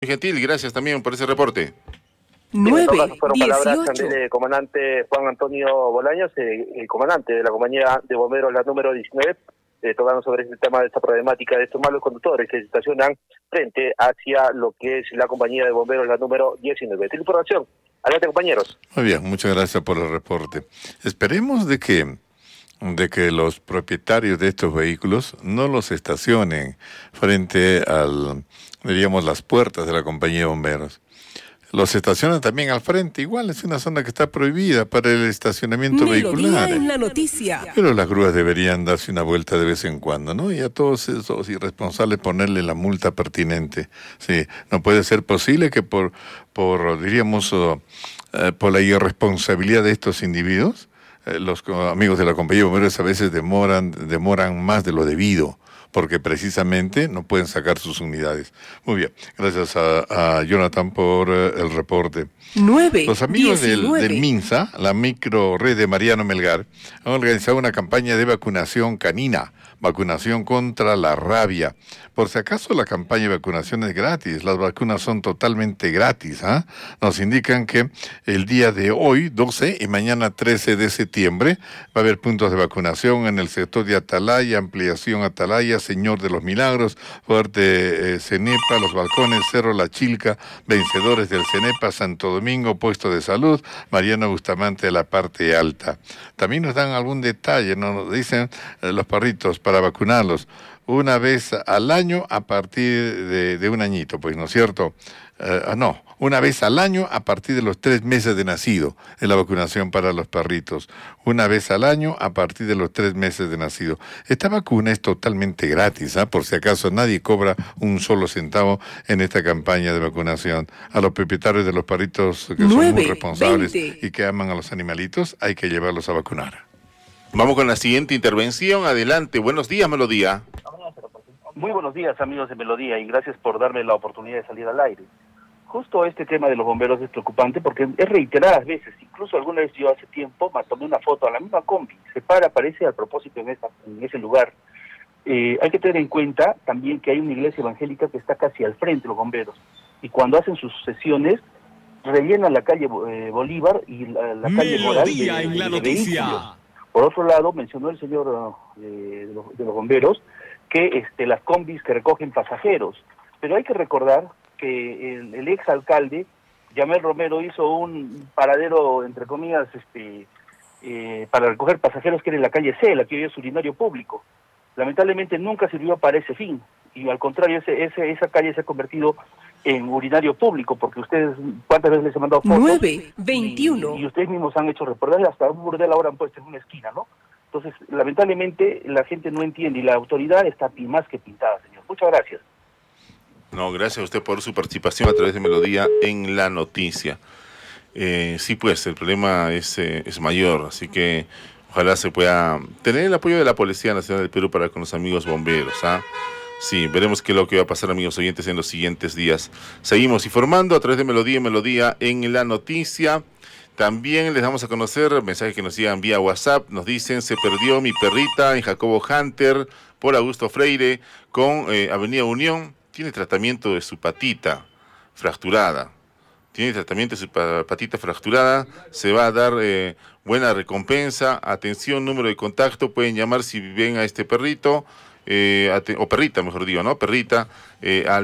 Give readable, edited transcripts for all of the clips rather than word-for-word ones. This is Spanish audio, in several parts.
Gentil, gracias también por ese reporte. Bien, en todo caso fueron 9, palabras 18. también del comandante Juan Antonio Bolaños, el comandante de la compañía de bomberos, la número 19, tocando sobre este tema de esta problemática de estos malos conductores que se estacionan frente hacia lo que es la compañía de bomberos, la número 19. Esta información. Adelante, compañeros. Muy bien, muchas gracias por el reporte. Esperemos de que los propietarios de estos vehículos no los estacionen frente diríamos, las puertas de la compañía de bomberos. Los estacionan también al frente, igual es una zona que está prohibida para el estacionamiento vehicular. En la noticia. Pero las grúas deberían darse una vuelta de vez en cuando, ¿no? Y a todos esos irresponsables ponerle la multa pertinente. Sí, no puede ser posible que diríamos, por la irresponsabilidad de estos individuos, los amigos de la compañía de bomberos a veces demoran más de lo debido, porque precisamente no pueden sacar sus unidades. Muy bien, gracias a Jonathan por el reporte. 9, Los amigos 19. del MINSA, la micro red de Mariano Melgar, han organizado una campaña de vacunación canina, vacunación contra la rabia. Por si acaso la campaña de vacunación es gratis, las vacunas son totalmente gratis. Nos indican que el día de hoy, 12, y mañana 13 de septiembre, va a haber puntos de vacunación en el sector de Atalaya, Ampliación Atalaya, Señor de los Milagros, Fuerte Cenepa, Los Balcones, Cerro La Chilca, Vencedores del Cenepa, Santo Domingo, Puesto de Salud, Mariano Bustamante de la parte alta. También nos dan algún detalle, nos dicen los perritos para vacunarlos una vez al año a partir de un añito, pues, ¿no es cierto? Una vez al año a partir de los 3 meses de nacido, es la vacunación para los perritos. Una vez al año a partir de los 3 meses de nacido. Esta vacuna es totalmente gratis, por si acaso nadie cobra un solo centavo en esta campaña de vacunación. A los propietarios de los perritos que son muy responsables 20. y que aman a los animalitos, hay que llevarlos a vacunar. Vamos con la siguiente intervención. Adelante. Buenos días, Melodía. Muy buenos días, amigos de Melodía, y gracias por darme la oportunidad de salir al aire. Justo este tema de los bomberos es preocupante porque es reiteradas veces, incluso alguna vez yo hace tiempo me tomé una foto a la misma combi, aparece a propósito en ese lugar. Hay que tener en cuenta también que hay una iglesia evangélica que está casi al frente de los bomberos, y cuando hacen sus sesiones, rellenan la calle Bolívar y la calle Moral de vehículos. Por otro lado, mencionó el señor de los bomberos que las combis que recogen pasajeros, pero hay que recordar que el ex alcalde Yamel Romero hizo un paradero, entre comillas, para recoger pasajeros, que era en la calle Cela, que hoy es urinario público. Lamentablemente nunca sirvió para ese fin, y al contrario, esa calle se ha convertido en urinario público, porque ustedes, ¿cuántas veces les he mandado fotos? 9, 21. Y ustedes mismos han hecho reportajes, hasta un burdel ahora han puesto en una esquina, ¿no? Entonces, lamentablemente, la gente no entiende, y la autoridad está más que pintada, señor. Muchas gracias. No, gracias a usted por su participación a través de Melodía en la noticia. Sí, pues, el problema es mayor, así que ojalá se pueda tener el apoyo de la Policía Nacional del Perú para con los amigos bomberos, Sí, veremos qué es lo que va a pasar, amigos oyentes, en los siguientes días. Seguimos informando a través de Melodía en la noticia. También les damos a conocer mensajes que nos llegan vía WhatsApp. Nos dicen: se perdió mi perrita en Jacobo Hunter por Augusto Freire con Avenida Unión. Tiene tratamiento de su patita fracturada. Se va a dar buena recompensa. Atención, número de contacto. Pueden llamar si ven a este perrito. O perrita, mejor digo, ¿no? Perrita, al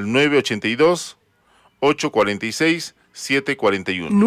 982-846-741.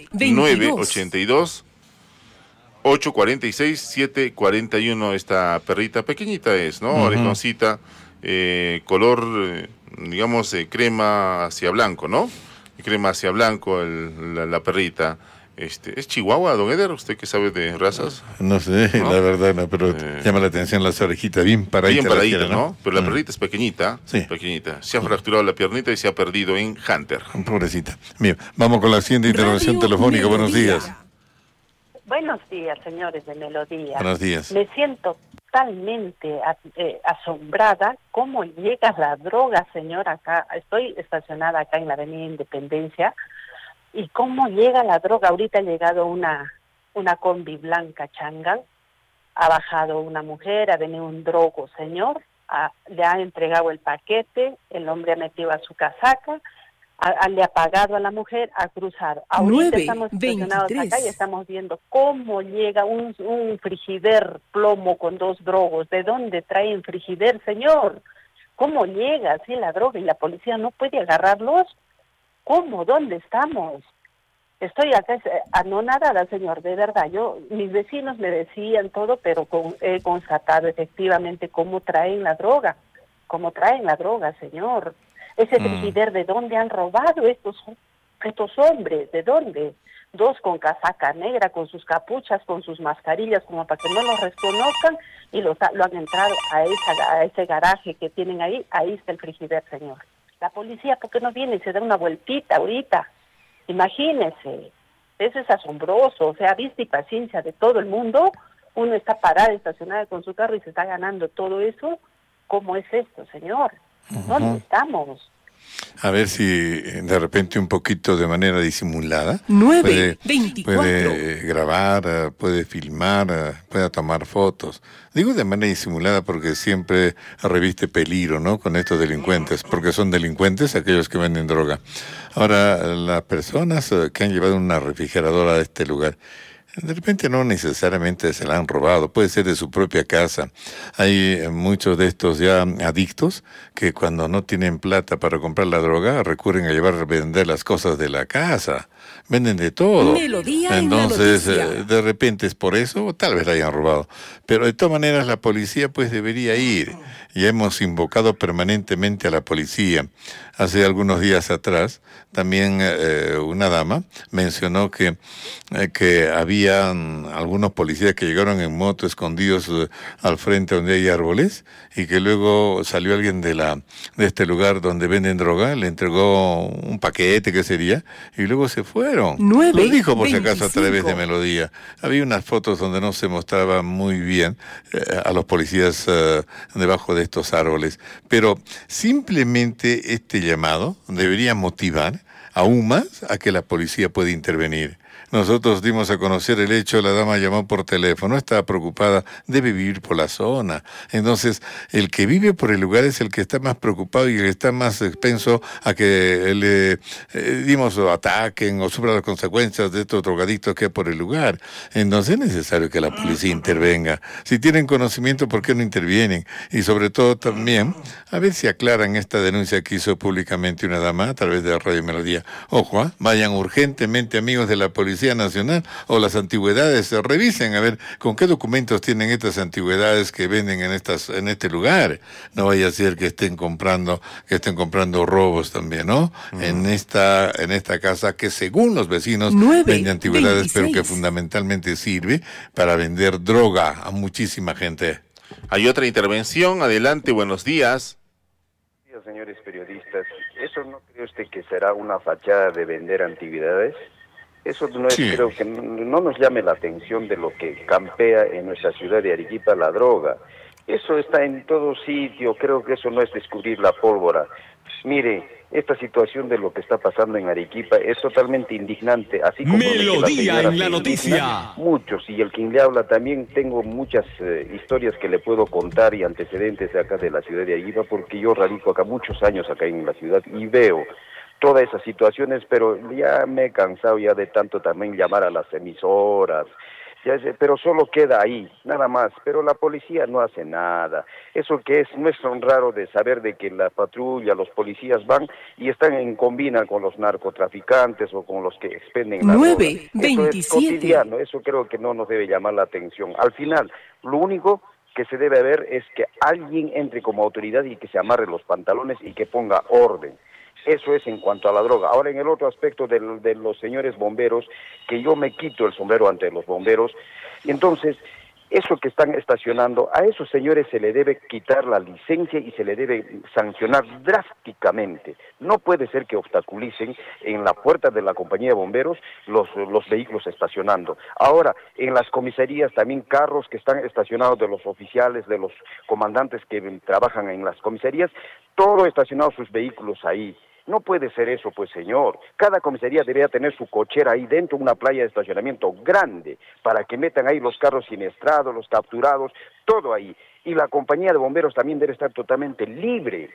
982-846-741. Esta perrita pequeñita es, ¿no? Orejoncita, color, digamos, crema hacia blanco, ¿no? Crema hacia blanco la perrita. ¿Es chihuahua, don Eder? ¿Usted que sabe de razas? No sé, ¿no? La verdad no, pero llama la atención las orejitas bien paraditas. Bien paradita, ¿no? Pero la perrita es pequeñita, sí. Pequeñita. Se ha fracturado la piernita y se ha perdido en Hunter. Pobrecita. Bien, vamos con la siguiente intervención telefónica. Buenos días. Buenos días, señores de Melodía. Buenos días. Me siento totalmente asombrada cómo llega la droga, señor, acá. Estoy estacionada acá en la Avenida Independencia. ¿Y cómo llega la droga? Ahorita ha llegado una combi blanca Changan, ha bajado una mujer, ha venido un drogo señor, le ha entregado el paquete, el hombre ha metido a su casaca, le ha pagado a la mujer a cruzar. Ahorita estamos estacionados 9:23. acá y estamos viendo cómo llega un frigider plomo con 2 drogos. ¿De dónde traen frigider, señor? ¿Cómo llega así la droga y la policía no puede agarrarlos? ¿Cómo? ¿Dónde estamos? Estoy acá anonadada, señor, de verdad. Mis vecinos me decían todo, pero he constatado efectivamente cómo traen la droga, señor. Ese frigider, ¿de dónde han robado estos hombres? ¿De dónde? 2 con casaca negra, con sus capuchas, con sus mascarillas, como para que no los reconozcan, y lo han entrado a ese garaje que tienen ahí. Ahí está el frigider, señor. La policía, ¿por qué no viene y se da una vueltita ahorita? Imagínese, eso es asombroso, o sea, vista y paciencia de todo el mundo. Uno está parado, estacionado con su carro y se está ganando todo eso. ¿Cómo es esto, señor? ¿Dónde estamos? A ver si de repente un poquito de manera disimulada 9:24. puede grabar, puede filmar, puede tomar fotos. Digo de manera disimulada porque siempre reviste peligro, ¿no? Con estos delincuentes, porque son delincuentes aquellos que venden droga. Ahora, las personas que han llevado una refrigeradora a este lugar, de repente no necesariamente se la han robado, puede ser de su propia casa. Hay muchos de estos ya adictos que cuando no tienen plata para comprar la droga recurren a vender las cosas de la casa. Venden de todo. Melodía Entonces, en la noticia. de repente es por eso, o tal vez la hayan robado. Pero de todas maneras la policía pues debería ir. Y hemos invocado permanentemente a la policía. Hace algunos días atrás, también una dama mencionó que había algunos policías que llegaron en moto escondidos al frente donde hay árboles y que luego salió alguien de este lugar donde venden droga, le entregó un paquete, que sería, y luego se fueron. 9:25. Lo dijo por si acaso a través de Melodía. Había unas fotos donde no se mostraba muy bien a los policías debajo de estos árboles. Pero simplemente este llamado debería motivar aún más a que la policía pueda intervenir. Nosotros dimos a conocer el hecho, la dama llamó por teléfono, estaba preocupada, debe vivir por la zona. Entonces, el que vive por el lugar es el que está más preocupado y el que está más expenso a que o ataquen o sufra las consecuencias de estos drogadictos que hay por el lugar. Entonces es necesario que la policía intervenga. Si tienen conocimiento, ¿por qué no intervienen? Y sobre todo también, a ver si aclaran esta denuncia que hizo públicamente una dama a través de Radio Melodía. Ojo, vayan urgentemente, amigos de la Policía Nacional o las antigüedades, revisen a ver con qué documentos tienen estas antigüedades que venden en este lugar. No vaya a ser que estén comprando robos también, ¿no? En esta casa que según los vecinos vende antigüedades, pero que fundamentalmente sirve para vender droga a muchísima gente. Hay otra intervención, adelante, buenos días. Señores periodistas, ¿eso no cree usted que será una fachada de vender antigüedades? Eso no es, sí. Creo que no nos llame la atención de lo que campea en nuestra ciudad de Arequipa la droga. Eso está en todo sitio, creo que eso no es descubrir la pólvora. Mire, esta situación de lo que está pasando en Arequipa es totalmente indignante, así como Melodía en la noticia. Muchos, y el quien le habla también tengo muchas historias que le puedo contar y antecedentes de acá de la ciudad de Arequipa, porque yo radico acá muchos años acá en la ciudad y veo todas esas situaciones, pero ya me he cansado ya de tanto también llamar a las emisoras, pero solo queda ahí, nada más, pero la policía no hace nada. Eso que no es tan raro de saber de que la patrulla, los policías van y están en combina con los narcotraficantes o con los que expenden la droga. 9:27. Eso es cotidiano, eso creo que no nos debe llamar la atención. Al final, lo único que se debe ver es que alguien entre como autoridad y que se amarre los pantalones y que ponga orden. Eso es en cuanto a la droga. Ahora, en el otro aspecto de los señores bomberos, que yo me quito el sombrero ante los bomberos, entonces, eso que están estacionando, a esos señores se le debe quitar la licencia y se le debe sancionar drásticamente. No puede ser que obstaculicen en la puerta de la compañía de bomberos los vehículos estacionando. Ahora, en las comisarías también carros que están estacionados de los oficiales, de los comandantes que trabajan en las comisarías, todo estacionado sus vehículos ahí. No puede ser eso, pues, señor. Cada comisaría debería tener su cochera ahí dentro, una playa de estacionamiento grande, para que metan ahí los carros siniestrados, los capturados, todo ahí. Y la compañía de bomberos también debe estar totalmente libre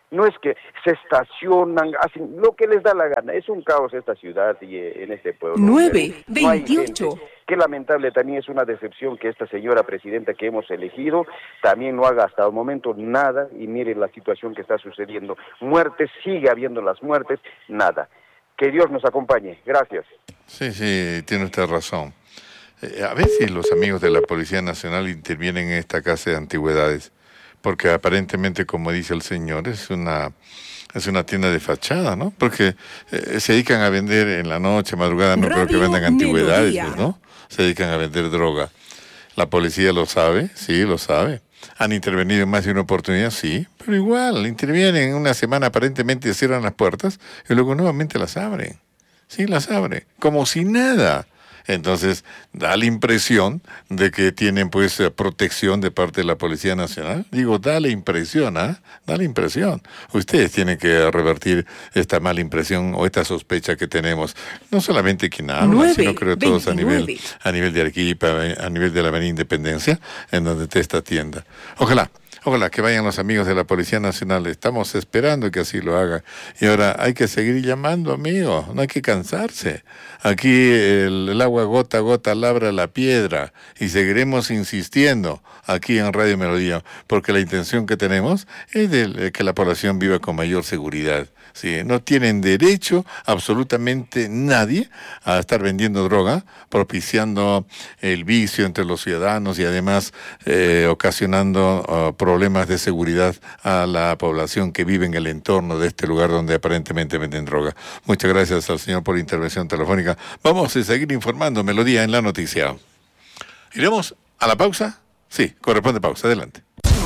No es que se estacionan, hacen lo que les da la gana. Es un caos esta ciudad y en este pueblo. 9:28. Qué lamentable, también es una decepción que esta señora presidenta que hemos elegido también no haga hasta el momento nada, y mire la situación que está sucediendo. Muertes, sigue habiendo las muertes, nada. Que Dios nos acompañe. Gracias. Sí, tiene usted razón. A veces los amigos de la Policía Nacional intervienen en esta casa de antigüedades, porque aparentemente, como dice el señor, es una tienda de fachada, ¿no? Porque se dedican a vender en la noche, madrugada, no creo que vendan antigüedades, pues, ¿no? Se dedican a vender droga. La policía lo sabe, sí, lo sabe. ¿Han intervenido en más de una oportunidad? Sí, pero igual, intervienen en una semana, aparentemente cierran las puertas y luego nuevamente las abren. Sí, las abren, como si nada. Entonces, da la impresión de que tienen, pues, protección de parte de la Policía Nacional. Digo, da la impresión, ¿ah? Da la impresión. Ustedes tienen que revertir esta mala impresión o esta sospecha que tenemos. No solamente quien habla, sino creo todos a nivel de Arequipa, a nivel de la Avenida Independencia, en donde está esta tienda. Ojalá que vayan los amigos de la Policía Nacional. Estamos esperando que así lo hagan. Y ahora hay que seguir llamando, amigos. No hay que cansarse. Aquí el agua gota a gota labra la piedra. Y seguiremos insistiendo aquí en Radio Melodía, porque la intención que tenemos es de que la población viva con mayor seguridad. Sí, no tienen derecho absolutamente nadie a estar vendiendo droga, propiciando el vicio entre los ciudadanos y además ocasionando problemas de seguridad a la población que vive en el entorno de este lugar donde aparentemente venden droga. Muchas gracias al señor por la intervención telefónica. Vamos a seguir informando Melodía en la noticia. ¿Iremos a la pausa? Sí, corresponde pausa. Adelante.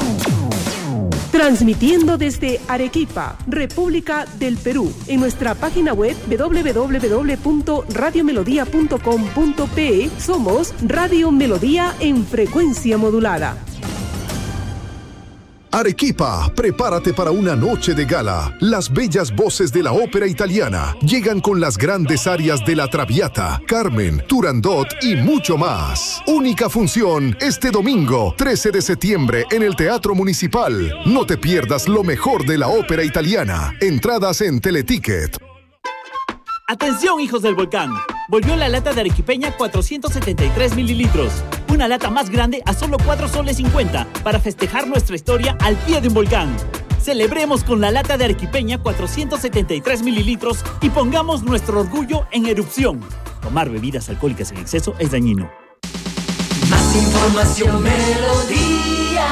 Transmitiendo desde Arequipa, República del Perú, en nuestra página web www.radiomelodía.com.pe. Somos Radio Melodía en frecuencia modulada. Arequipa, prepárate para una noche de gala. Las bellas voces de la ópera italiana llegan con las grandes arias de La Traviata, Carmen, Turandot y mucho más. Única función este domingo, 13 de septiembre, en el Teatro Municipal. No te pierdas lo mejor de la ópera italiana. Entradas en Teleticket. Atención, hijos del volcán. Volvió la lata de arequipeña 473 mililitros. Una lata más grande a solo 4 soles 50 para festejar nuestra historia al pie de un volcán. Celebremos con la lata de arequipeña 473 mililitros y pongamos nuestro orgullo en erupción. Tomar bebidas alcohólicas en exceso es dañino. Más información, Melodía.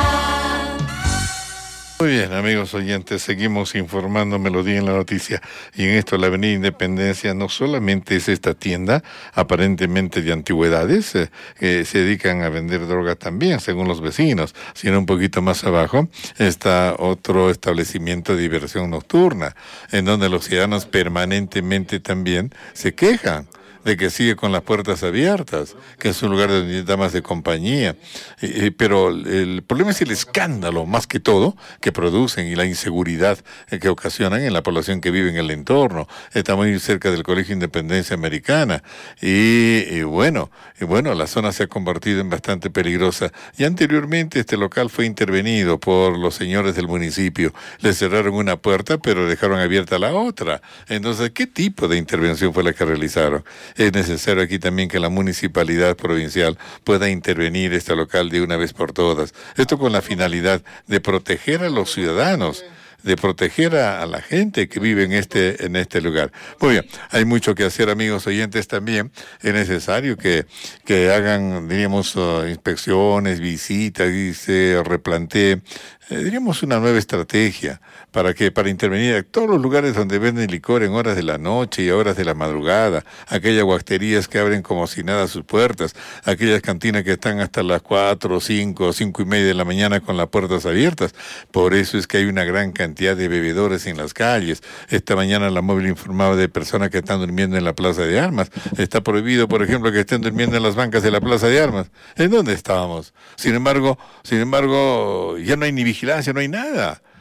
Muy bien, amigos oyentes, seguimos informando Melodía en la noticia. Y en esto, la Avenida Independencia no solamente es esta tienda, aparentemente de antigüedades, que se dedican a vender droga también, según los vecinos, sino un poquito más abajo está otro establecimiento de diversión nocturna, en donde los ciudadanos permanentemente también se quejan de que sigue con las puertas abiertas, que es un lugar de damas de compañía. Pero el problema es el escándalo, más que todo, que producen y la inseguridad que ocasionan en la población que vive en el entorno. Está muy cerca del Colegio Independencia Americana. Y bueno, la zona se ha convertido en bastante peligrosa. Y anteriormente este local fue intervenido por los señores del municipio. Le cerraron una puerta, pero dejaron abierta la otra. Entonces, ¿qué tipo de intervención fue la que realizaron? Es necesario aquí también que la municipalidad provincial pueda intervenir este local de una vez por todas. Esto con la finalidad de proteger a los ciudadanos, de proteger a la gente que vive en este lugar. Muy bien, hay mucho que hacer, amigos oyentes, también. Es necesario que hagan, diríamos, inspecciones, visitas y se replantee, diríamos, una nueva estrategia para intervenir en todos los lugares donde venden licor en horas de la noche y horas de la madrugada, aquellas guasterías que abren como si nada sus puertas, aquellas cantinas que están hasta las 4, 5, 5 y media de la mañana con las puertas abiertas. Por eso es que hay una gran cantidad de bebedores en las calles. Esta mañana la móvil informaba de personas que están durmiendo en la Plaza de Armas. Está prohibido, por ejemplo, que estén durmiendo en las bancas de la Plaza de Armas. ¿En dónde estábamos? Sin embargo, ya no hay ni vigilancia, no hay nada.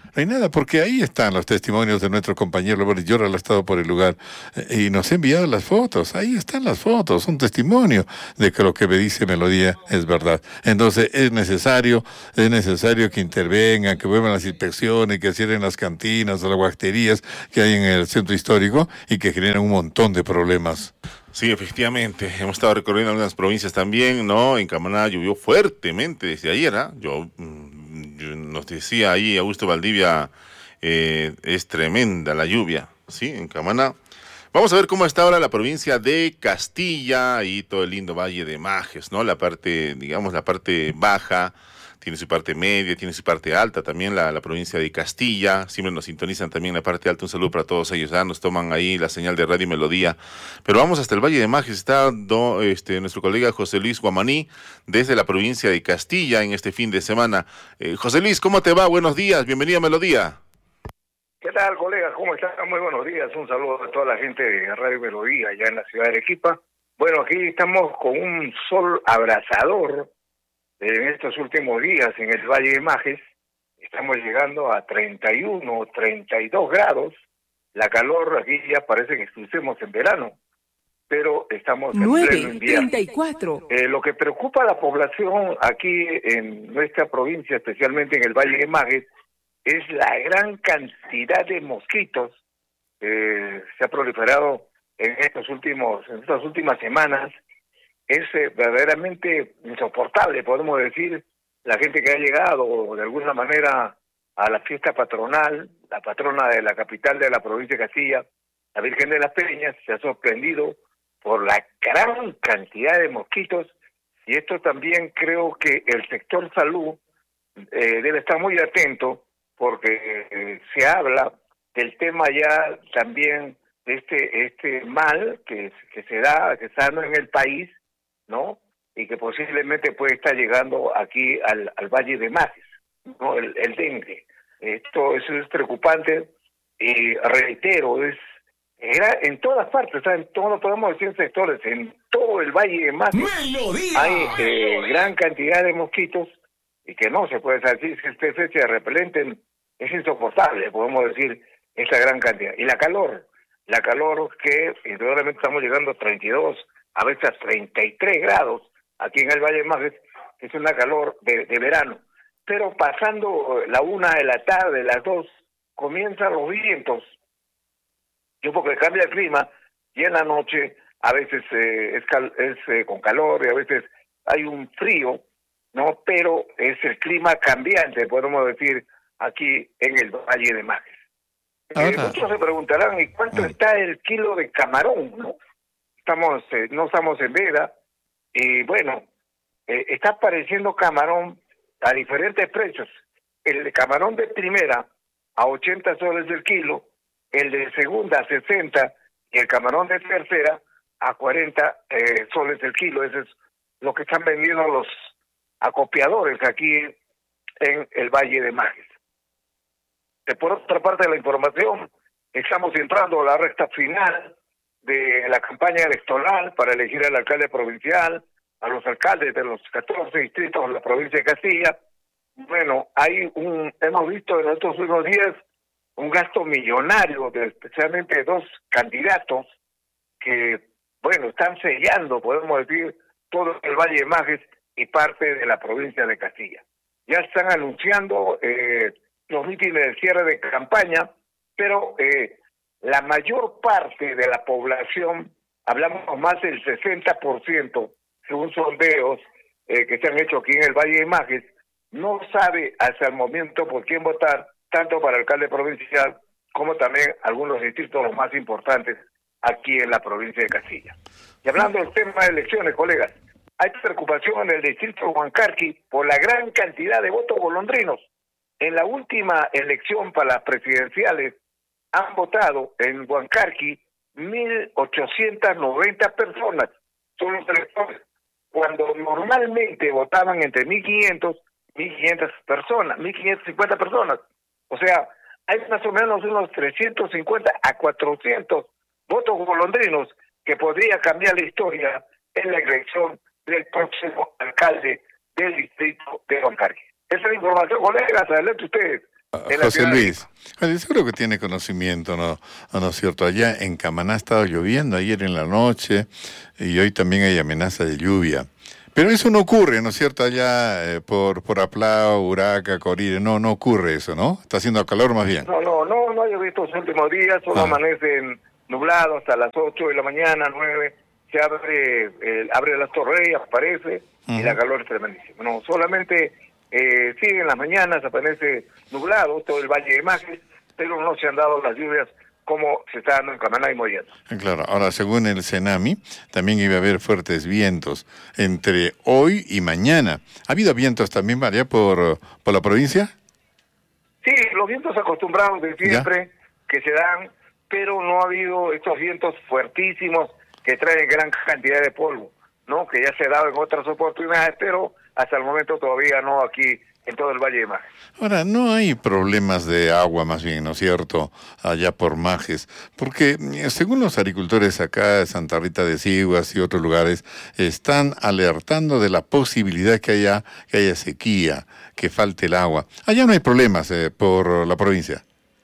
No hay nada, porque ahí están los testimonios de nuestro compañero Boris Llora, ha estado por el lugar y nos ha enviado las fotos. Ahí están las fotos, un testimonio de que lo que me dice Melodía es verdad. Entonces es necesario que intervengan, que vuelvan las inspecciones, que cierren las cantinas, las guasterías que hay en el centro histórico y que generan un montón de problemas. Sí, efectivamente, hemos estado recorriendo algunas provincias también, ¿no? En Camaná llovió fuertemente desde ayer, ¿ah? Nos decía ahí Augusto Valdivia, es tremenda la lluvia, ¿sí? En Camaná. Vamos a ver cómo está ahora la provincia de Castilla y todo el lindo Valle de Majes, ¿no? La parte, digamos, la parte baja, tiene su parte media, tiene su parte alta también la provincia de Castilla, siempre nos sintonizan también la parte alta, un saludo para todos ellos, nos toman ahí la señal de Radio Melodía, pero vamos hasta el Valle de Majes, está nuestro colega José Luis Guamaní, desde la provincia de Castilla en este fin de semana. José Luis, ¿cómo te va? Buenos días, bienvenido a Melodía. ¿Qué tal, colega? ¿Cómo están? Muy buenos días, un saludo a toda la gente de Radio Melodía, allá en la ciudad de Arequipa. Bueno, aquí estamos con un sol abrasador. En estos últimos días en el Valle de Majes estamos llegando a 31, 32 grados. La calor aquí ya parece que estuvimos en verano, pero estamos en pleno invierno. 9:34. Lo que preocupa a la población aquí en nuestra provincia, especialmente en el Valle de Majes, es la gran cantidad de mosquitos que se ha proliferado en estas últimas semanas. Es verdaderamente insoportable, podemos decir, la gente que ha llegado de alguna manera a la fiesta patronal, la patrona de la capital de la provincia de Castilla, la Virgen de las Peñas, se ha sorprendido por la gran cantidad de mosquitos, y esto también creo que el sector salud debe estar muy atento, porque se habla del tema ya también de este mal que se está dando en el país, ¿no? Y que posiblemente puede estar llegando aquí al Valle de Majes, ¿no? El dengue. Eso es preocupante y reitero, era en todas partes, en todos, podemos decir sectores, en todo el Valle de Majes hay gran cantidad de mosquitos y que no se puede decir si esta fecha de repelente es insoportable, podemos decir, esa gran cantidad. Y la calor que indudablemente estamos llegando a 32, a veces a 33 grados aquí en el Valle de Majes, que es una calor de verano. Pero pasando la 1 de la tarde, las 2, comienzan los vientos. Yo porque cambia el clima y en la noche a veces es con calor y a veces hay un frío, ¿no? Pero es el clima cambiante, podemos decir, aquí en el Valle de Majes. Muchos se preguntarán, ¿y cuánto está el kilo de camarón? ¿No? No estamos en veda, y bueno, está apareciendo camarón a diferentes precios. El de camarón de primera a 80 soles el kilo, el de segunda a 60 y el camarón de tercera a 40 soles el kilo. Eso es lo que están vendiendo los acopiadores aquí en el Valle de Majes. Por otra parte de la información, estamos entrando a la recta final de la campaña electoral para elegir al alcalde provincial, a los alcaldes de los 14 distritos de la provincia de Castilla. Bueno, hemos visto en estos últimos días un gasto millonario de especialmente 2 candidatos que, bueno, están sellando, podemos decir, todo el Valle de Majes y parte de la provincia de Castilla. Ya están anunciando los mítines de cierre de campaña, pero la mayor parte de la población, hablamos más del 60%, según sondeos que se han hecho aquí en el Valle de Majes, no sabe hasta el momento por quién votar, tanto para alcalde provincial como también algunos distritos los más importantes aquí en la provincia de Castilla. Y hablando del tema de elecciones, colegas, hay preocupación en el distrito de Huancarqui por la gran cantidad de votos golondrinos. En la última elección para las presidenciales han votado en Huancarqui 1.890 personas, son los electores, cuando normalmente votaban entre 1.500 personas, 1.550 personas. O sea, hay más o menos unos 350 a 400 votos golondrinos que podría cambiar la historia en la elección del próximo alcalde del distrito de Huancarqui. Esa es la información, colegas, adelante ustedes. José Luis, seguro que tiene conocimiento, ¿no es cierto? Allá en Camaná ha estado lloviendo ayer en la noche y hoy también hay amenaza de lluvia. Pero eso no ocurre, ¿no es cierto? Allá por Aplao, Uraca, Corire, no ocurre eso, ¿no? Está haciendo calor más bien. No ha llovido estos últimos días, solo amanecen nublado hasta las 8 de la mañana, 9, se abre las torreyas, aparece, y la calor es tremendísima. No, solamente sigue en las mañanas, aparece nublado, todo el Valle de Majes, pero no se han dado las lluvias como se está dando en Camaná y Moyano. Claro, ahora según el Senami, también iba a haber fuertes vientos entre hoy y mañana. ¿Ha habido vientos también, María, por la provincia? Sí, los vientos acostumbrados de siempre que se dan, pero no ha habido estos vientos fuertísimos que traen gran cantidad de polvo, ¿no? Que ya se ha dado en otras oportunidades, pero hasta el momento todavía no aquí en todo el Valle de Majes. Ahora, no hay problemas de agua más bien, ¿no es cierto?, allá por Majes, porque según los agricultores acá de Santa Rita de Sihuas y otros lugares, están alertando de la posibilidad que haya sequía, que falte el agua. Allá no hay problemas por la provincia.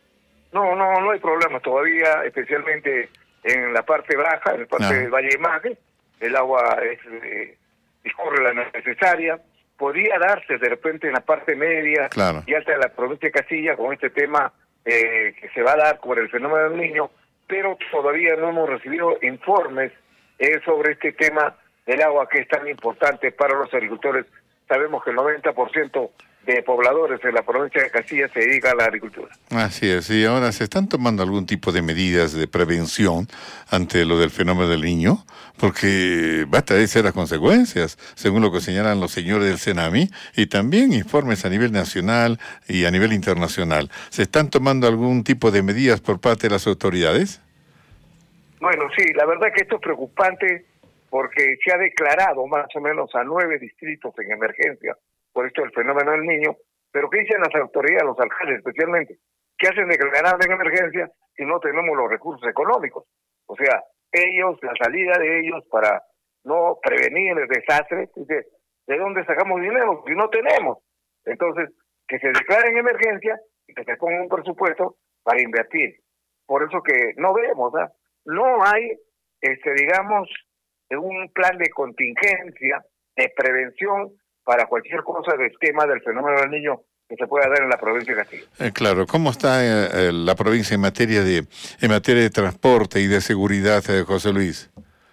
No hay problemas todavía, especialmente en la parte baja, en la parte del Valle de Majes, el agua discurre la necesaria. Podría darse de repente en la parte media y alta de la provincia de Castilla con este tema que se va a dar por el fenómeno del Niño, pero todavía no hemos recibido informes sobre este tema del agua que es tan importante para los agricultores. Sabemos que el 90% de pobladores en la provincia de Castilla se dedica a la agricultura. Así es, y ahora se están tomando algún tipo de medidas de prevención ante lo del fenómeno del Niño, porque va a traer serias consecuencias, según lo que señalan los señores del Senami, y también informes a nivel nacional y a nivel internacional. ¿Se están tomando algún tipo de medidas por parte de las autoridades? Bueno, sí, la verdad que esto es preocupante porque se ha declarado más o menos a 9 distritos en emergencia por esto del fenómeno del Niño, pero ¿qué dicen las autoridades, los alcaldes especialmente? ¿Qué hacen declarar en emergencia si no tenemos los recursos económicos? O sea, ellos, la salida de ellos para no prevenir el desastre, dice, ¿de dónde sacamos dinero? Si no tenemos. Entonces, que se declare en emergencia y que se ponga un presupuesto para invertir. Por eso que no vemos, no hay, digamos, un plan de contingencia, de prevención para cualquier cosa del tema del fenómeno del Niño que se pueda dar en la provincia de Castilla. Claro, ¿cómo está la provincia en materia de transporte y de seguridad, José Luis?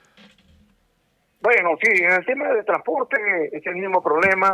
Bueno, sí, en el tema de transporte es el mismo problema.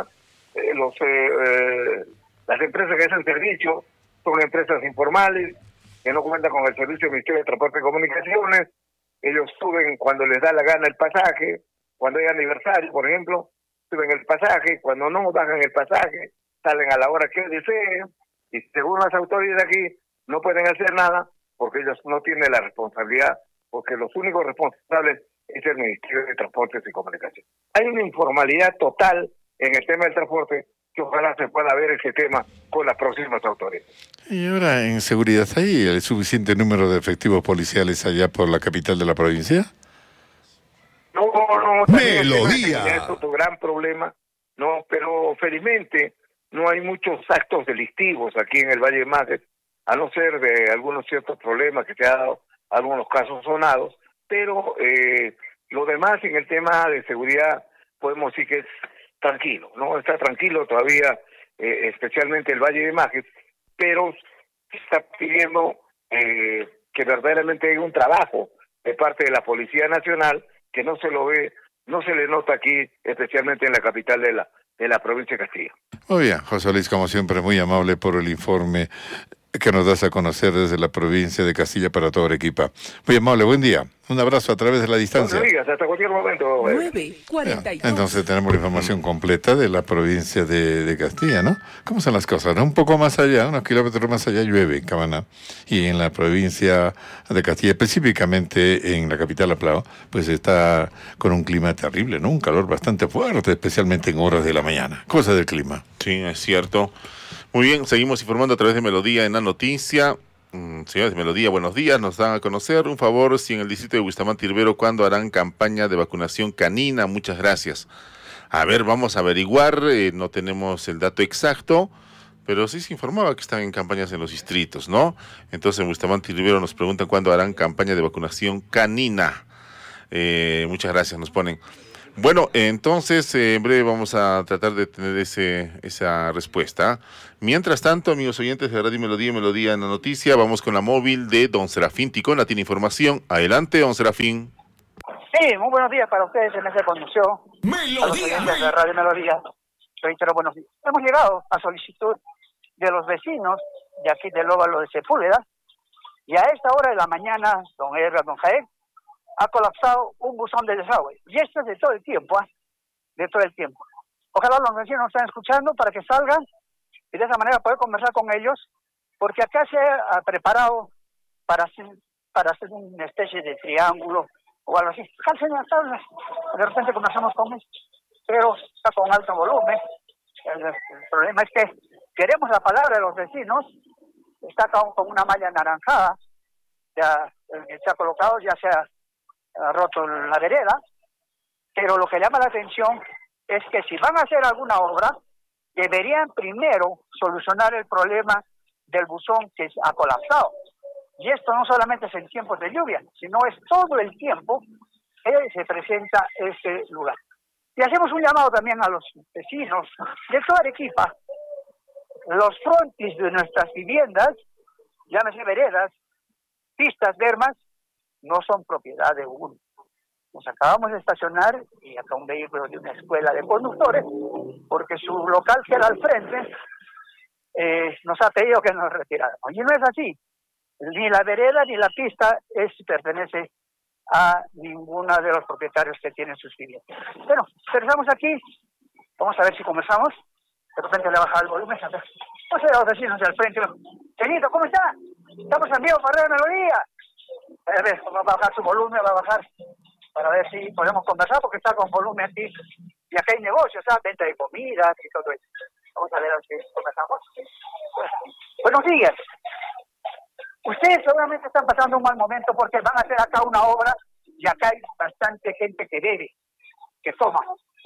Las empresas que hacen servicio son empresas informales que no cuentan con el servicio del Ministerio de Transporte y Comunicaciones. Ellos suben cuando les da la gana el pasaje, cuando hay aniversario, por ejemplo, suben el pasaje, cuando no bajan el pasaje, salen a la hora que deseen, y según las autoridades aquí no pueden hacer nada porque ellos no tienen la responsabilidad, porque los únicos responsables es el Ministerio de Transportes y Comunicaciones. Hay una informalidad total en el tema del transporte que ojalá se pueda ver ese tema con las próximas autoridades. Y ahora, en seguridad, ¿hay el suficiente número de efectivos policiales allá por la capital de la provincia? No, Melodía. Es otro gran problema, no, pero felizmente no hay muchos actos delictivos aquí en el Valle de Majes, a no ser de algunos ciertos problemas que se han dado, algunos casos sonados, pero lo demás en el tema de seguridad podemos decir que es tranquilo, ¿no? Está tranquilo todavía, especialmente el Valle de Majes, pero se está pidiendo que verdaderamente hay un trabajo de parte de la Policía Nacional que no se lo ve, no se le nota aquí, especialmente en la capital de la provincia de Castilla. Muy bien, José Luis, como siempre, muy amable por el informe que nos das a conocer desde la provincia de Castilla para toda Arequipa. Muy amable, buen día. Un abrazo a través de la distancia. Buenos días, hasta cualquier momento. 9:42. Entonces tenemos la información completa de la provincia de Castilla, ¿no? ¿Cómo son las cosas? ¿No? Un poco más allá, unos kilómetros más allá llueve en Camaná. Y en la provincia de Castilla, específicamente en la capital Aplao, pues está con un clima terrible, ¿no? Un calor bastante fuerte, especialmente en horas de la mañana. Cosa del clima. Sí, es cierto. Muy bien, seguimos informando a través de Melodía en la noticia. Señores de Melodía, buenos días. Nos dan a conocer un favor si en el distrito de Bustamante Rivero cuándo harán campaña de vacunación canina. Muchas gracias. A ver, vamos a averiguar. No tenemos el dato exacto, pero sí se informaba que están en campañas en los distritos, ¿no? Entonces en Bustamante y Rivero nos preguntan cuándo harán campaña de vacunación canina. Muchas gracias, nos ponen. Bueno, entonces en breve vamos a tratar de tener esa respuesta. Mientras tanto, amigos oyentes de Radio Melodía, Melodía en la Noticia, vamos con la móvil de don Serafín Ticona, tiene información. Adelante, don Serafín. Sí, muy buenos días para ustedes en esa conducción. ¡Melodía! De Radio Melodía. Reitero, buenos días. Hemos llegado a solicitud de los vecinos de aquí del óvalo de Sepúlveda, y a esta hora de la mañana, don Edgar, don Jael, ha colapsado un buzón de desagüe. Y esto es de todo el tiempo, de todo el tiempo. Ojalá los vecinos nos estén escuchando para que salgan y de esa manera poder conversar con ellos, porque acá se ha preparado para hacer una especie de triángulo o algo así. De repente conversamos con él, pero está con alto volumen. El problema es que queremos la palabra de los vecinos. Está con una malla anaranjada, ya se ha colocado, ya se ha roto la vereda, pero lo que llama la atención es que si van a hacer alguna obra, deberían primero solucionar el problema del buzón que ha colapsado. Y esto no solamente es en tiempos de lluvia, sino es todo el tiempo que se presenta este lugar. Y hacemos un llamado también a los vecinos de toda Arequipa. Los frontis de nuestras viviendas, llámese veredas, pistas, bermas, no son propiedad de uno. Nos acabamos de estacionar y acá un vehículo de una escuela de conductores, porque su local queda al frente, nos ha pedido que nos retiráramos. Y no es así. Ni la vereda ni la pista pertenece a ninguno de los propietarios que tienen sus viviendas. Bueno, regresamos aquí, vamos a ver si comenzamos. De repente le baja el volumen. Vamos a ver a los vecinos del frente. Benito, ¿cómo está? Estamos en vivo para Radio Melodía. A ver, va a bajar su volumen, va a bajar para ver si podemos conversar, porque está con volumen aquí. Y acá hay negocios, ¿sabes? Venta de comidas y todo eso. Vamos a ver si conversamos. Buenos días. Ustedes seguramente están pasando un mal momento porque van a hacer acá una obra y acá hay bastante gente que bebe, que toma.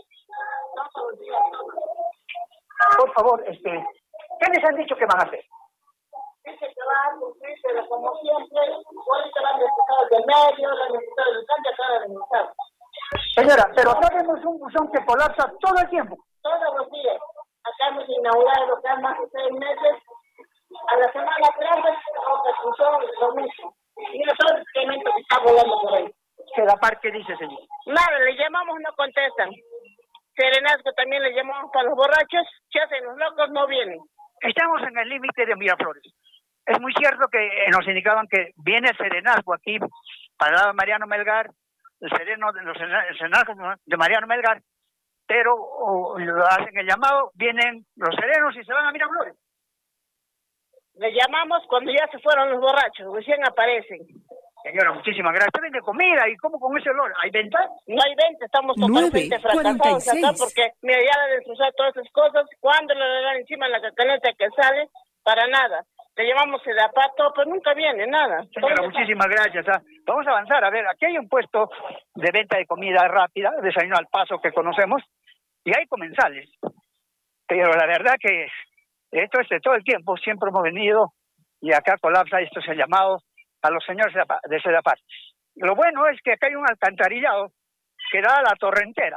Por favor, ¿qué les han dicho que van a hacer? Dice que va a cumplirse como siempre, ahorita la han necesitado del medio, la han necesitado del cancha, acá la han necesitado. Señora, pero acá vemos un buzón que colapsa todo el tiempo. Todos los días. Acá hemos inaugurado acá más de 6 meses. A la semana 3, otra buzón, lo mismo. Y no todo el elemento que está volando por ahí. ¿Sedapar qué dice, señor? Nada, le llamamos, no contestan. Serenazgo también le llamamos para los borrachos, se hacen los locos, no vienen. Estamos en el límite de Miraflores. Es muy cierto que nos indicaban que viene el serenazgo aquí para el lado de Mariano Melgar, el serenazgo de Mariano Melgar, pero hacen el llamado, vienen los serenos y se van a Miraflores. Le llamamos cuando ya se fueron los borrachos, recién aparecen. Señora, muchísimas gracias. ¿Usted vende comida y cómo con ese olor? ¿Hay venta? No hay venta, estamos totalmente fracasados acá porque mira, ya le destrozar todas esas cosas. Cuando le dan encima la cacaneta que sale, para nada. Le llamamos Sedapato, pero nunca viene, nada. Señora, muchísimas gracias. Vamos a avanzar. A ver, aquí hay un puesto de venta de comida rápida, desayuno al paso que conocemos, y hay comensales. Pero la verdad que esto es de todo el tiempo, siempre hemos venido y acá colapsa, esto es el llamado a los señores de Sedapar. Lo bueno es que acá hay un alcantarillado que da a la torrentera,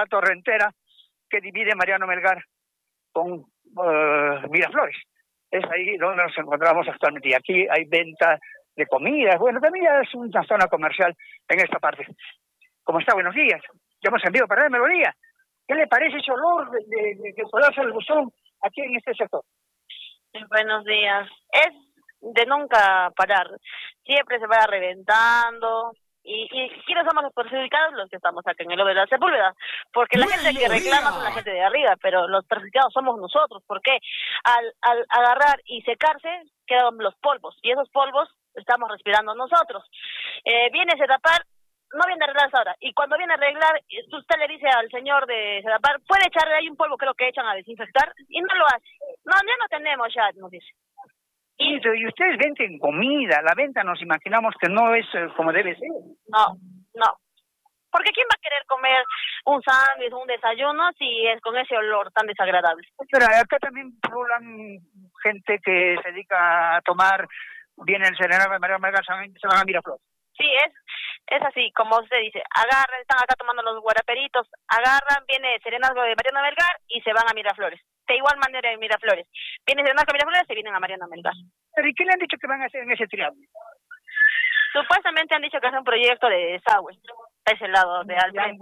que divide Mariano Melgar con Miraflores. Es ahí donde nos encontramos actualmente. Y aquí hay venta de comidas. Bueno, también ya es una zona comercial en esta parte. ¿Cómo está? Buenos días. Ya hemos enviado para Radio Melodía. ¿Qué le parece ese olor de que colapsa el buzón aquí en este sector? Buenos días. Es de nunca parar. Siempre se va reventando. Y ¿quiénes somos los perjudicados? Los que estamos acá en el óvalo de Sepúlveda. Porque la gente que reclama son la gente de arriba, pero los perjudicados somos nosotros. Porque al agarrar y secarse, quedan los polvos. Y esos polvos estamos respirando nosotros. Viene Sedapar, no viene a arreglar ahora. Y cuando viene a arreglar, usted le dice al señor de Sedapar, puede echarle ahí un polvo, creo que echan a desinfectar, y no lo hace. No, ya no tenemos, ya nos dice. Y ustedes venden comida, la venta nos imaginamos que no es como debe ser. No. Porque ¿quién va a querer comer un sándwich, un desayuno, si es con ese olor tan desagradable? Pero acá también rulan gente que se dedica a tomar, viene el Serenazgo de Mariano Melgar, se van a Miraflores. Sí, es así, como usted dice, agarran, están acá tomando los guaraperitos, agarran, viene el Serenazgo de Mariano Melgar y se van a Miraflores. De igual manera en Miraflores. Viene el Serenazgo de Miraflores y se vienen a Mariano Melgar. ¿Pero y qué le han dicho que van a hacer en ese triángulo? Supuestamente han dicho que es un proyecto de desagüe, a ese lado de Alfred.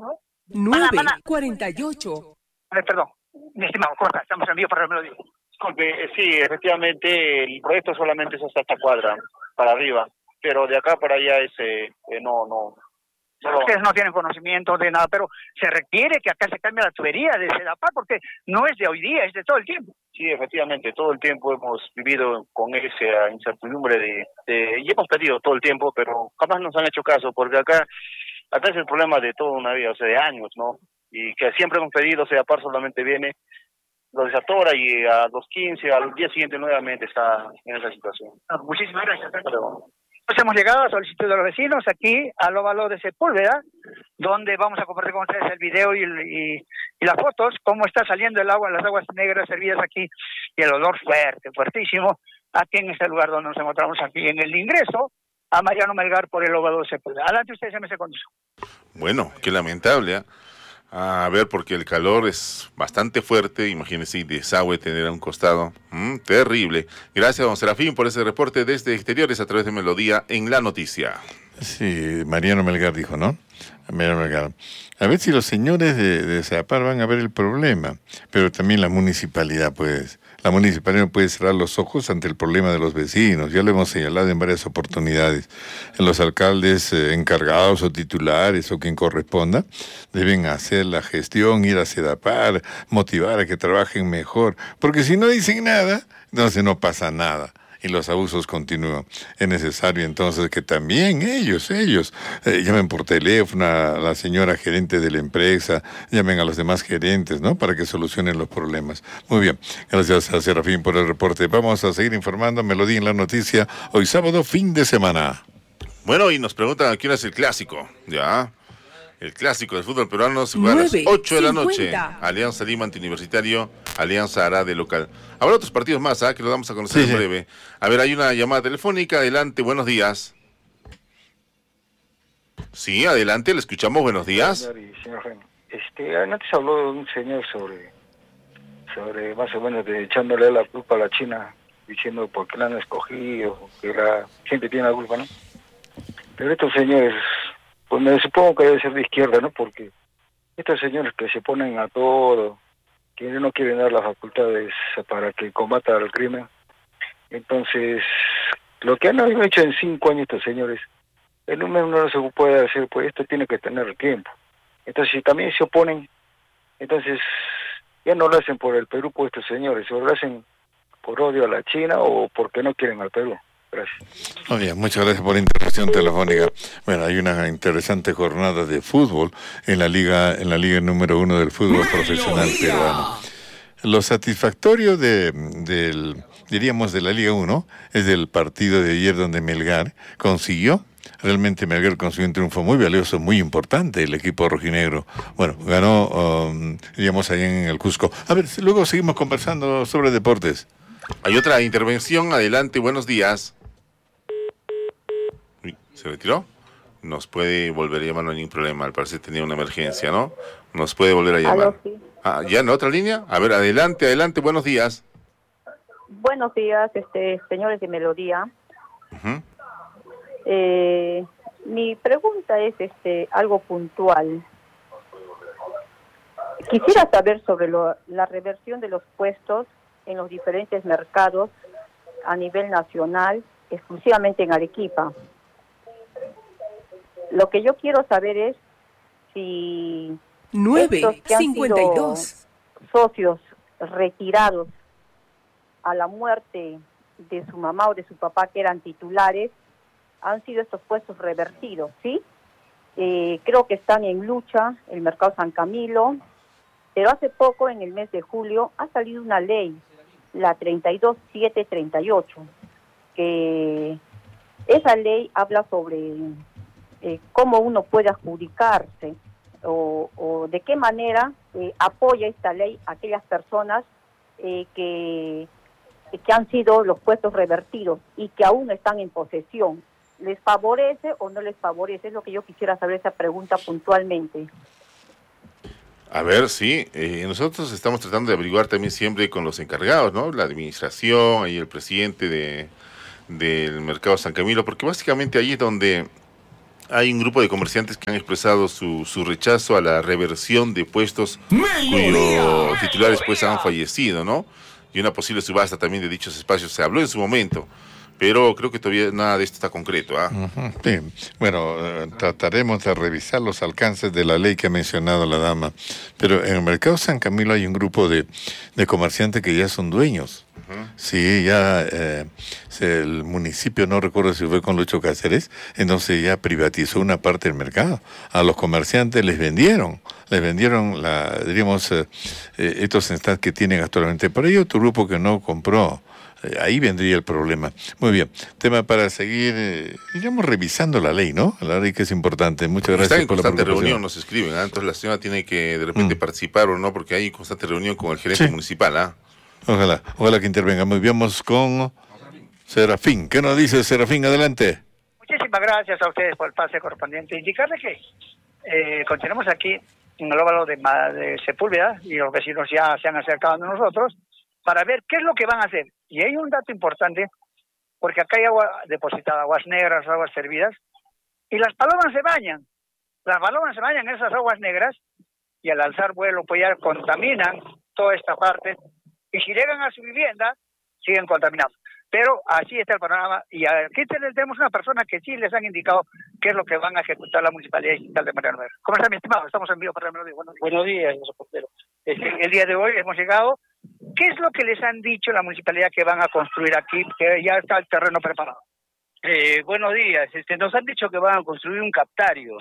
9:48. Perdón, mi estimado, corta, estamos en vivo para el Melodía. Disculpe, sí, efectivamente el proyecto solamente es hasta esta cuadra, para arriba, pero de acá para allá no. Ustedes no tienen conocimiento de nada, pero se requiere que acá se cambie la tubería de Sedapal, porque no es de hoy día, es de todo el tiempo. Sí, efectivamente, todo el tiempo hemos vivido con esa incertidumbre y hemos pedido todo el tiempo, pero jamás nos han hecho caso, porque acá es el problema de toda una vida, o sea, de años, ¿no? Y que siempre hemos pedido, Sedapal solamente viene, lo desatora y a los 15, al día siguiente nuevamente está en esa situación. Muchísimas gracias. Pues hemos llegado a solicitud de los vecinos aquí al óvalo de Sepúlveda, donde vamos a compartir con ustedes el video y las fotos, cómo está saliendo el agua, las aguas negras servidas aquí, y el olor fuerte, fuertísimo, aquí en este lugar donde nos encontramos aquí en el ingreso a Mariano Melgar por el óvalo de Sepúlveda. Adelante ustedes, MC Conducción. Bueno, qué lamentable, ¿eh? A ver, porque el calor es bastante fuerte, imagínense, desagüe tener a un costado, terrible. Gracias, don Serafín, por ese reporte desde exteriores a través de Melodía en La Noticia. Sí, Mariano Melgar dijo, ¿no? Mariano Melgar. A ver si los señores de Sedapal van a ver el problema, pero también la municipalidad, pues. La municipalidad no puede cerrar los ojos ante el problema de los vecinos. Ya lo hemos señalado en varias oportunidades. Los alcaldes encargados o titulares o quien corresponda deben hacer la gestión, ir a Sedapal, motivar a que trabajen mejor. Porque si no dicen nada, entonces no pasa nada. Y los abusos continúan. Es necesario entonces que también ellos llamen por teléfono a la señora gerente de la empresa, llamen a los demás gerentes, ¿no? Para que solucionen los problemas. Muy bien, gracias a Serafín por el reporte. Vamos a seguir informando Melodía en La Noticia, hoy sábado, fin de semana. Bueno, y nos preguntan a quién es el clásico, ya. El clásico del fútbol peruano se juega a las 8 de la noche. Alianza Lima Antiuniversitario, Alianza hará de local. Habrá otros partidos más, que lo damos a conocer en breve. A ver, hay una llamada telefónica. Adelante, buenos días. Sí, adelante, le escuchamos. Buenos días. Antes habló de un señor sobre más o menos echándole la culpa a la China, diciendo por qué la han escogido, que la gente tiene la culpa, ¿no? Pero estos señores, pues me supongo que debe ser de izquierda, ¿no? Porque estos señores que se ponen a todo, que no quieren dar las facultades para que combata el crimen, entonces lo que han hecho en 5 años estos señores, en un mes no se puede hacer, pues esto tiene que tener tiempo. Entonces si también se oponen, entonces ya no lo hacen por el Perú, pues estos señores, o lo hacen por odio a la China o porque no quieren al Perú. Gracias. Muy bien, muchas gracias por la intervención telefónica. Bueno, hay una interesante jornada de fútbol en la liga número 1 del fútbol profesional peruano. Lo satisfactorio diríamos de la Liga 1 es del partido de ayer donde Melgar realmente Melgar consiguió un triunfo muy valioso, muy importante, el equipo rojinegro. Bueno, ganó, diríamos, ahí en el Cusco. A ver, luego seguimos conversando sobre deportes. Hay otra intervención, adelante, buenos días. ¿Se retiró? Nos puede volver a llamar, no hay ningún problema, al parecer tenía una emergencia, ¿no? Nos puede volver a llamar. Sí. ¿Ya en otra línea? A ver, adelante, buenos días. Buenos días, señores de Melodía. Uh-huh. Mi pregunta es algo puntual. Quisiera saber sobre la reversión de los puestos en los diferentes mercados a nivel nacional, exclusivamente en Arequipa. Lo que yo quiero saber es si 9:52 socios retirados a la muerte de su mamá o de su papá, que eran titulares, han sido estos puestos revertidos, ¿sí? Creo que están en lucha el Mercado San Camilo, pero hace poco, en el mes de julio, ha salido una ley, la 32738, que esa ley habla sobre cómo uno puede adjudicarse o de qué manera apoya esta ley a aquellas personas que han sido los puestos revertidos y que aún están en posesión. ¿Les favorece o no les favorece? Es lo que yo quisiera saber, esa pregunta puntualmente. A ver, sí, nosotros estamos tratando de averiguar también siempre con los encargados, ¿no? La administración, ahí el presidente del Mercado San Camilo, porque básicamente ahí es donde hay un grupo de comerciantes que han expresado su rechazo a la reversión de puestos cuyos titulares pues han fallecido, ¿no? Y una posible subasta también de dichos espacios se habló en su momento, pero creo que todavía nada de esto está concreto, ¿ah? Sí. Bueno, trataremos de revisar los alcances de la ley que ha mencionado la dama, pero en el Mercado San Camilo hay un grupo de comerciantes que ya son dueños. Sí, ya el municipio, no recuerdo si fue con Lucho Cáceres, entonces ya privatizó una parte del mercado. A los comerciantes les vendieron diríamos, estos stands que tienen actualmente. Pero hay otro grupo que no compró. Ahí vendría el problema. Muy bien, tema para seguir, digamos, revisando la ley, ¿no? La ley que es importante. Muchas gracias Está en por la constante preocupación. reunión, nos escriben, ¿ah? Entonces la señora tiene que de repente participar o no, porque hay constante reunión con el gerente municipal, ¿ah? Ojalá que intervenga. Muy bien, vamos con Serafín. ¿Qué nos dice Serafín? Adelante. Muchísimas gracias a ustedes por el pase correspondiente. Indicarle que continuamos aquí en el óvalo de Sepúlveda y los vecinos ya se han acercado a nosotros para ver qué es lo que van a hacer. Y hay un dato importante, porque acá hay agua depositada, aguas negras, aguas servidas, y las palomas se bañan. Las palomas se bañan en esas aguas negras y al alzar vuelo pues ya contaminan toda esta parte. Y si llegan a su vivienda, siguen contaminando. Pero así está el panorama. Y aquí tenemos una persona que sí les han indicado qué es lo que van a ejecutar la Municipalidad Distrital de Mariano Melgar. ¿Cómo está, mi estimado? Estamos en vivo para el Melodía. Buenos días, señor reportero. El día de hoy hemos llegado. ¿Qué es lo que les han dicho la Municipalidad que van a construir aquí? Que ya está el terreno preparado. Buenos días. Nos han dicho que van a construir un captario.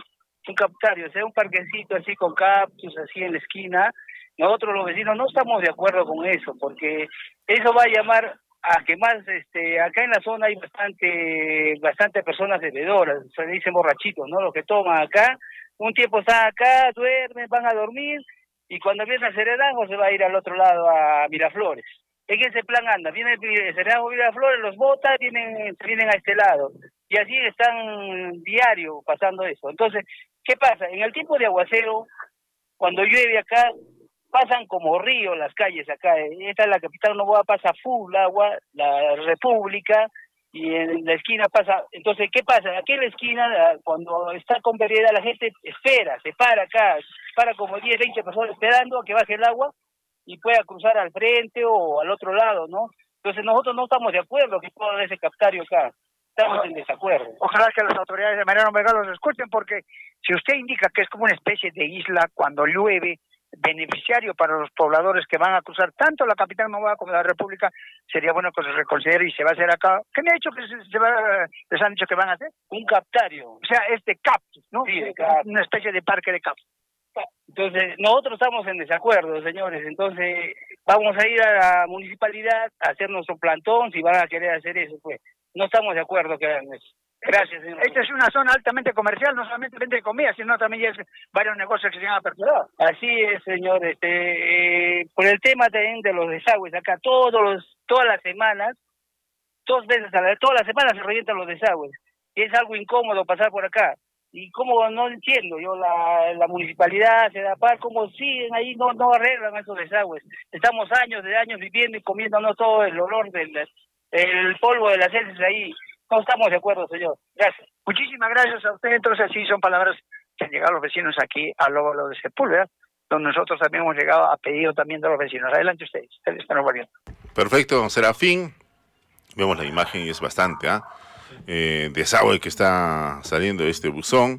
O sea, un parquecito así con cactus, así en la esquina. Nosotros los vecinos no estamos de acuerdo con eso, porque eso va a llamar a que más, acá en la zona hay bastante personas bebedoras, se dicen borrachitos, ¿no? Los que toman acá, un tiempo están acá, duermen, van a dormir, y cuando empieza el Serenazgo se va a ir al otro lado a Miraflores. En ese plan anda, viene el Serenazgo Miraflores, los bota, vienen a este lado, y así están diario pasando eso. Entonces, ¿qué pasa? En el tiempo de aguacero, cuando llueve acá, pasan como ríos las calles acá. Esta es la capital Novoa, pasa full agua, la República, y en la esquina pasa. Entonces, ¿qué pasa? Aquí en la esquina, cuando está con vereda, la gente espera, se para acá, para como 10, 20 personas esperando a que baje el agua y pueda cruzar al frente o al otro lado, ¿no? Entonces, nosotros no estamos de acuerdo que todo ese captario acá. Estamos en desacuerdo. Ojalá que las autoridades de Mariano Melgar los escuchen, porque si usted indica que es como una especie de isla cuando llueve, beneficiario para los pobladores que van a cruzar tanto la capital Novoa como la República, sería bueno que se reconsidere y se va a hacer acá. ¿Qué me ha dicho que les han dicho que van a hacer? Un captario. O sea, es de cactus, ¿no? Sí, una especie de parque de cactus. Entonces, nosotros estamos en desacuerdo, señores. Entonces, vamos a ir a la municipalidad a hacer nuestro plantón si van a querer hacer eso, pues. No estamos de acuerdo que hagan eso. Gracias, señor. Esta es una zona altamente comercial, no solamente vende comida, sino también ya es varios negocios que se han aperturado. Así es, señor. Por el tema también de los desagües, acá todas las semanas, todas las semanas se revientan los desagües. Y es algo incómodo pasar por acá. Y como no entiendo, yo la municipalidad, Sedapar, como siguen ahí, no arreglan esos desagües. Estamos años viviendo y comiéndonos todo el olor el polvo de las heces ahí. No estamos de acuerdo, señor. Gracias. Muchísimas gracias a usted. Entonces, sí, son palabras que han llegado los vecinos aquí al óvalo de Sepúlveda, donde nosotros también hemos llegado a pedido también de los vecinos. Adelante ustedes. Están volviendo. Perfecto, Serafín. Vemos la imagen y es bastante, desagüe que está saliendo de este buzón.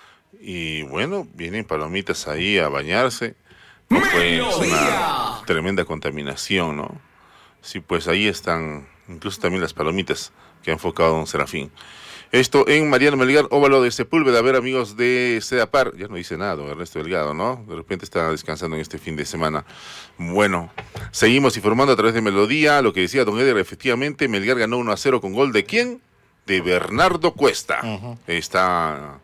Y bueno, vienen palomitas ahí a bañarse. Pues una tremenda contaminación, ¿no? Sí, pues ahí están, incluso también las palomitas que ha enfocado don Serafín. Esto en Mariano Melgar, óvalo de Sepúlveda. A ver, amigos de Sedapar, ya no dice nada, don Ernesto Delgado, ¿no? De repente está descansando en este fin de semana. Bueno, seguimos informando a través de Melodía. Lo que decía don Eder, efectivamente, Melgar ganó 1-0 con gol de ¿quién? De Bernardo Cuesta. Está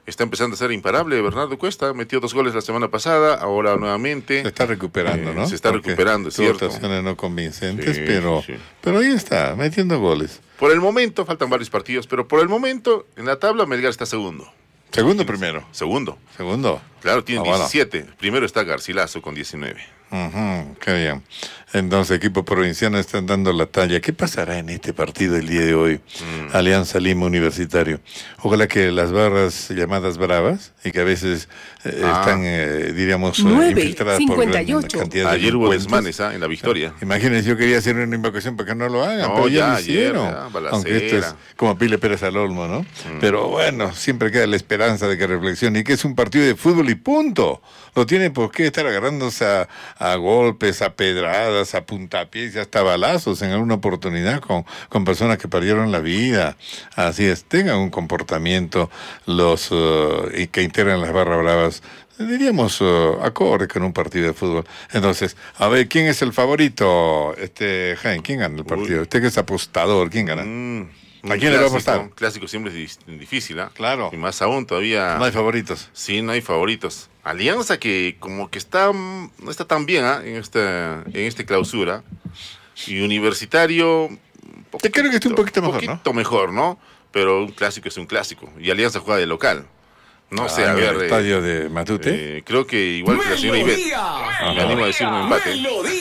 está empezando a ser imparable. Bernardo Cuesta metió 2 goles la semana pasada, ahora nuevamente. Se está recuperando, ¿no? Se está recuperando, es cierto. Actuaciones no convincentes, pero ahí está, metiendo goles. Por el momento, faltan varios partidos, pero por el momento, en la tabla, Melgar está segundo. ¿Segundo primero? Segundo. Claro, tiene 17. Bueno. Primero está Garcilaso con 19. Qué bien. Entonces, equipos provincianos están dando la talla. ¿Qué pasará en este partido el día de hoy? Alianza Lima Universitario. Ojalá que las barras llamadas bravas, y que a veces están, diríamos, infiltradas por gran cantidad de ayer hubo desmanes en la Victoria. Imagínense, yo quería hacer una invocación para que no lo hagan, pero ya lo hicieron. Aunque esto es como Pile Pérez al Olmo, ¿no? Pero bueno, siempre queda la esperanza de que reflexione y que es un partido de fútbol y punto. No tiene por qué estar agarrándose a golpes, a pedradas, a puntapiés y hasta balazos en alguna oportunidad con personas que perdieron la vida. Así es, tengan un comportamiento los y que integran las barras bravas, diríamos, acorde con un partido de fútbol. Entonces, a ver, ¿quién es el favorito? Jaime, ¿quién gana el partido? Usted que es apostador, ¿quién gana? ¿A quién le va a apostar? Un clásico siempre es difícil, ¿ah? Claro. Y más aún todavía. No hay favoritos. Sí, no hay favoritos. Alianza que como que no está tan bien en este clausura. Y Universitario. Te creo que esté un poquito mejor, ¿no? Un poquito mejor, ¿no? Pero un clásico es un clásico. Y Alianza juega de local. No sé, a ver. ¿El estadio de Matute? Creo que igual que la señora Ivette. Me animo a decir un empate.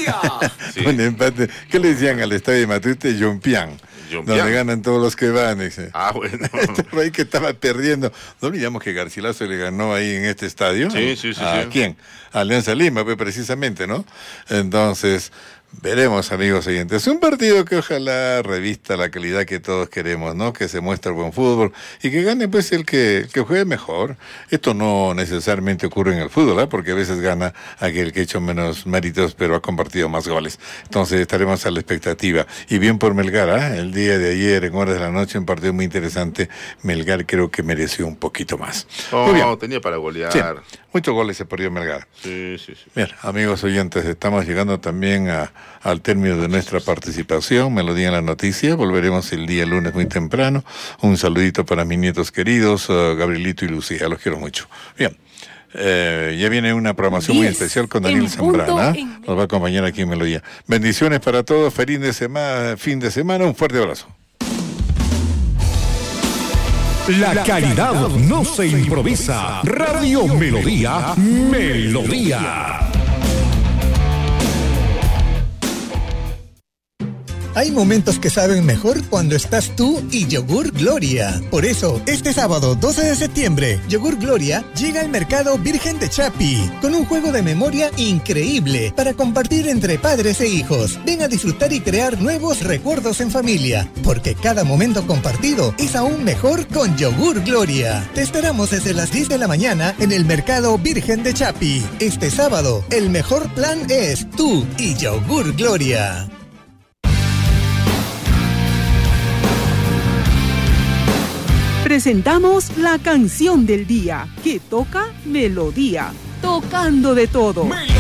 Sí. Un empate. ¿Qué le decían al estadio de Matute? Yompián. Donde ganan todos los que van, dice. Bueno. Estaba ahí que estaba perdiendo. No olvidamos que Garcilaso le ganó ahí en este estadio. Sí. ¿A quién? A Alianza Lima, pues, precisamente, ¿no? Entonces, veremos, amigos oyentes. Un partido que ojalá revista la calidad que todos queremos, ¿no? Que se muestre el buen fútbol y que gane, pues, el que juegue mejor. Esto no necesariamente ocurre en el fútbol, ¿eh? Porque a veces gana aquel que ha hecho menos méritos, pero ha compartido más goles. Entonces, estaremos a la expectativa. Y bien por Melgar, ¿eh? El día de ayer, en horas de la noche, un partido muy interesante. Melgar creo que mereció un poquito más. Muy bien. Tenía para golear. Sí, muchos goles se perdió Melgar. Sí. Bien, amigos oyentes, estamos llegando también al término de nuestra participación. Melodía en la noticia. Volveremos el día lunes muy temprano. Un saludito para mis nietos queridos, Gabrielito y Lucía. Los quiero mucho. Bien. Ya viene una programación muy especial con Daniel Zambrana. Nos va a acompañar aquí en Melodía. Bendiciones para todos. Feliz fin de semana. Un fuerte abrazo. La calidad no se improvisa. Radio Melodía, Melodía. Hay momentos que saben mejor cuando estás tú y Yogur Gloria. Por eso, este sábado 12 de septiembre, Yogur Gloria llega al mercado Virgen de Chapi con un juego de memoria increíble para compartir entre padres e hijos. Ven a disfrutar y crear nuevos recuerdos en familia, porque cada momento compartido es aún mejor con Yogur Gloria. Te esperamos desde las 10 de la mañana en el mercado Virgen de Chapi. Este sábado, el mejor plan es tú y Yogur Gloria. Presentamos la canción del día, que toca Melodía, tocando de todo.